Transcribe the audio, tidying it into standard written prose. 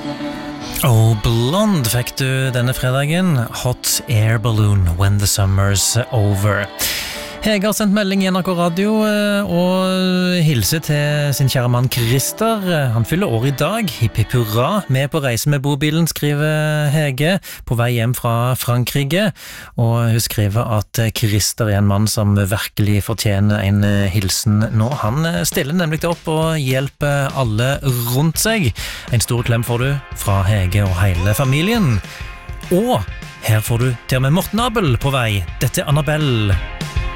Og Blond fikk du denne fredagen, Hot Air Balloon, When the Summer's Over. Hege har sendt melding i NRK Radio og hilser til sin kjære mann Christer. Han fyller år i dag, hipp hipp hurra, med på reise med bobilen, skriver Hege, på vei hjem fra Frankrike. Og hun skriver at Christer er en mann som virkelig fortjener en hilsen nå. Han stiller nemlig opp og hjelper alle rundt seg. En stor klem får du fra Hege og hele familien. Og her får du til og med Morten Abel på vei. Dette er Annabelle.